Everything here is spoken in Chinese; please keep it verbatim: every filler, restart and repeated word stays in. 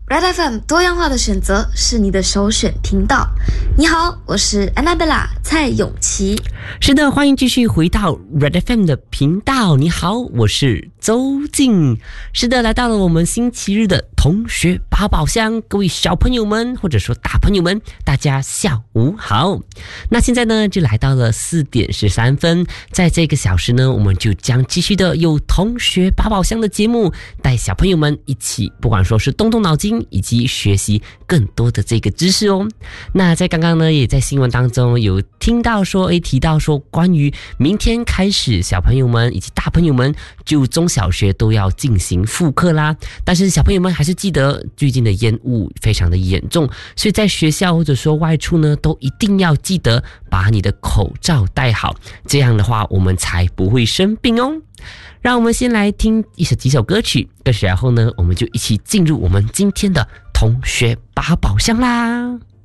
Red F M 多样化的选择是你的首选频道。你好，我是 Annabella 蔡永琪。 是的，欢迎继续回到 Red F M 的频道。你好，我是周静。是的，来到了我们星期日的同学八宝箱，各位小朋友们或者说大朋友们，大家下午好。那现在呢，就来到了四点十三分，在这个小时呢，我们就将继续的有同学八宝箱的节目，带小朋友们一起，不管说是动动脑筋，以及学习更多的这个知识哦。那在刚刚呢，也在新闻当中有听到说，诶，提到说关于明天开始，小朋友们以及大朋友们就中小学都要进行复课啦。但是小朋友们还是记得最近的烟雾非常的严重，所以在学校或者说外出呢，都一定要记得把你的口罩戴好，这样的话我们才不会生病哦。让我们先来听一首几首歌曲，歌曲然后呢，我们就一起进入我们今天的同学八宝箱啦。